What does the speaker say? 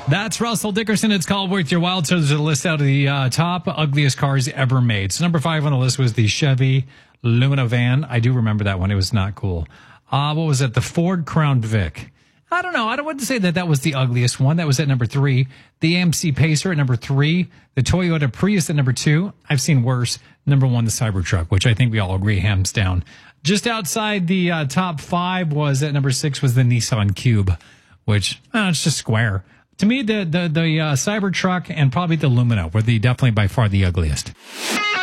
That's Russell Dickerson. It's called Worth Your While. So there's a list out of the top ugliest cars ever made. So number 5 on the list was the Chevy Lumina van. I do remember that one. It was not cool. What was it? The Ford Crown Vic. I don't know. I wouldn't say that was the ugliest one. That was at number 3. The AMC Pacer at number 3. The Toyota Prius at number 2. I've seen worse. Number 1, the Cybertruck, which I think we all agree hands down. Just outside the top 5 was at number 6 was the Nissan Cube, which it's just square. To me, the Cybertruck and probably the Lumina were definitely by far the ugliest.